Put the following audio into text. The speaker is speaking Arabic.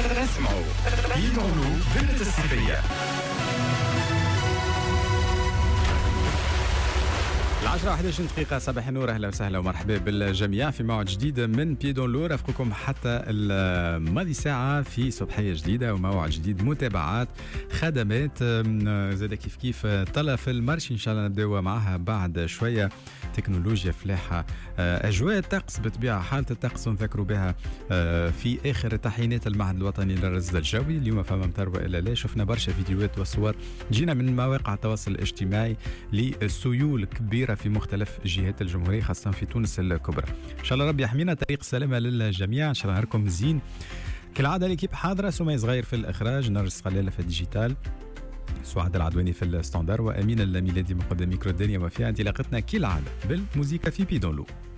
اسمعوا بيدونلو ذلة الصيفية. 10:11 دقيقة. صباح النور، أهلا وسهلا ومرحبا بالجميع في موعد جديد من بيدون لو. رافقكم حتى الماضي ساعة في صبحية جديدة وموعد جديد، متابعات، خدمات، زاد كيف طلع في المارشي. إن شاء الله نبدأ معها بعد شوية. تكنولوجيا فلاحة، أجواء الطقس بطبيعة حالة الطقس نذكروا بها في آخر تحيينات المعهد الوطني للرصد الجوي. اليوم فما مطر وإلا لا. شفنا برشا فيديوهات وصور جينا من مواقع التواصل الاجتماعي لسيول كبيرة في مختلف جهات الجمهورية، خاصة في تونس الكبرى. إن شاء الله ربي يحمينا. طريق سلامة للجميع. إن شاء الله نهاركم زين. كالعادة ليكيب حاضرة، سمية صغير في الإخراج، نرجس قلالة في الديجيتال، سعاد العدواني في الستاندر، وأمين الميلادي من قدام ميكرو الدنيا. وفي انطلاقتنا كالعادة بالموسيقى في بيدون لو.